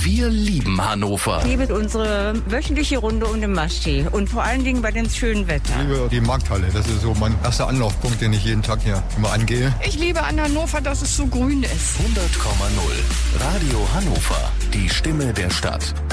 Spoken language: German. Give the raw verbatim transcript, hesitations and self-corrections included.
Wir lieben Hannover. Ich liebe unsere wöchentliche Runde um den Maschsee und vor allen Dingen bei dem schönen Wetter. Ich liebe die Markthalle. Das ist so mein erster Anlaufpunkt, den ich jeden Tag hier immer angehe. Ich liebe an Hannover, dass es so grün ist. hundert Komma null. Radio Hannover. Die Stimme der Stadt.